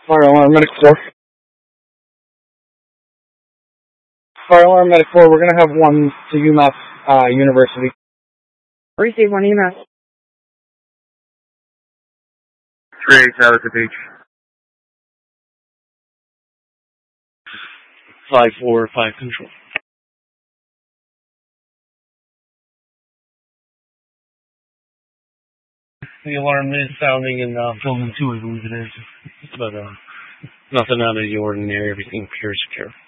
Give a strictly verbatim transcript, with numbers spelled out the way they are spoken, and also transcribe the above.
Fire alarm medic four. Fire alarm medic four, we're going to have one to UMass uh, University. Receive one UMass. three eight out at the beach. five four five control. The alarm is sounding in uh, building two, I believe it is. But uh, nothing out of the ordinary, everything appears secure.